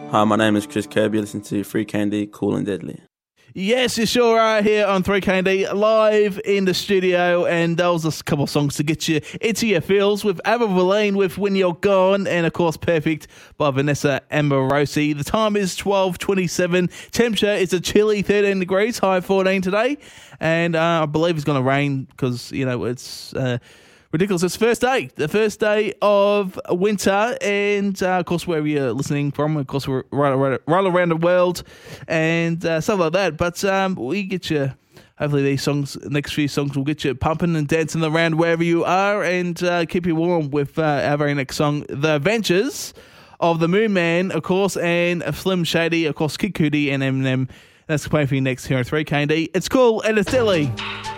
Hi, my name is Chris Kirby. Listen to Free Candy, Cool and Deadly. Yes, you sure are here on 3KD, live in the studio, and those are a couple of songs to get you into your feels with Avril Lavigne with When You're Gone, and of course Perfect by Vanessa Amorosi. The time is 12:27. Temperature is a chilly 13 degrees, high 14 today, and I believe it's going to rain because, you know, it's ridiculous. It's the first day of winter, and of course, wherever you're listening from, of course, we're right around the world and stuff like that. But we get you, hopefully these songs, next few songs will get you pumping and dancing around wherever you are, and keep you warm with our very next song, The Adventures of the Moon Man, of course, and Slim Shady, of course, Kid Cudi and Eminem. That's playing for you next here on 3KD. It's cool and it's deadly.